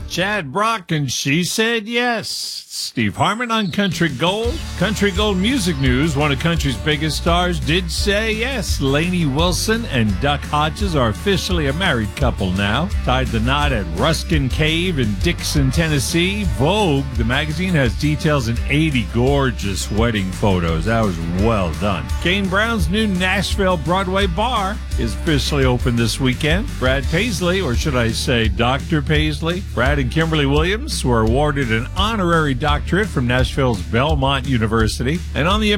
Chad Brock and She Said Yes. Steve Harmon on Country Gold. Country Gold Music News, one of country's biggest stars, did say yes. Lainey Wilson and Duck Hodges are officially a married couple now. Tied the knot at Ruskin Cave in Dixon, Tennessee. Vogue, the magazine, has details in 80 gorgeous wedding photos. That was well done. Kane Brown's new Nashville Broadway bar is officially open this weekend. Brad Paisley, or should I say Dr. Paisley, Brad and Kimberly Williams were awarded an honorary doctorate from Nashville's Belmont University. And on the